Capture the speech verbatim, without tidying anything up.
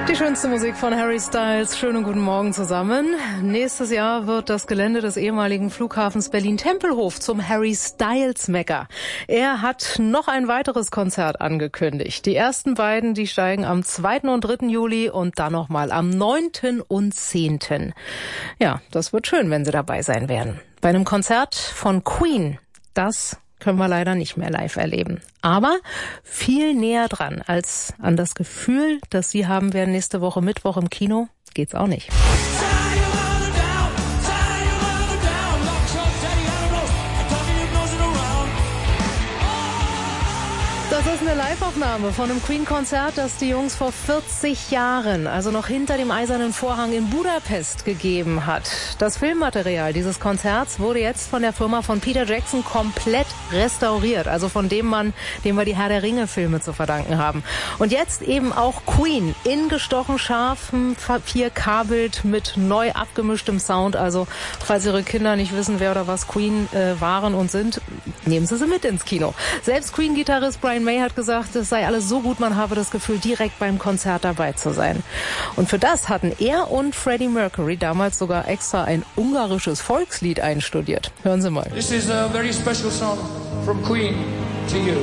Die schönste Musik von Harry Styles. Schönen guten Morgen zusammen. Nächstes Jahr wird das Gelände des ehemaligen Flughafens Berlin-Tempelhof zum Harry Styles-Mekka. Er hat noch ein weiteres Konzert angekündigt. Die ersten beiden, die steigen am zweiten und dritten Juli und dann nochmal am neunten und zehnten Ja, das wird schön, wenn Sie dabei sein werden. Bei einem Konzert von Queen, das können wir leider nicht mehr live erleben. Aber viel näher dran als an das Gefühl, das Sie haben werden nächste Woche Mittwoch im Kino, geht's auch nicht. Das ist eine Live-Aufnahme von einem Queen-Konzert, das die Jungs vor vierzig Jahren, also noch hinter dem Eisernen Vorhang in Budapest gegeben hat. Das Filmmaterial dieses Konzerts wurde jetzt von der Firma von Peter Jackson komplett restauriert, also von dem Mann, dem wir die Herr der Ringe-Filme zu verdanken haben. Und jetzt eben auch Queen in gestochen scharfem vier K-Bild mit neu abgemischtem Sound. Also falls Ihre Kinder nicht wissen, wer oder was Queen äh, waren und sind, nehmen Sie sie mit ins Kino. Selbst Queen-Gitarrist Brian May hat gesagt, es sei alles so gut, man habe das Gefühl, direkt beim Konzert dabei zu sein. Und für das hatten er und Freddie Mercury damals sogar extra ein ungarisches Volkslied einstudiert. Hören Sie mal. This is a very special song from Queen to you.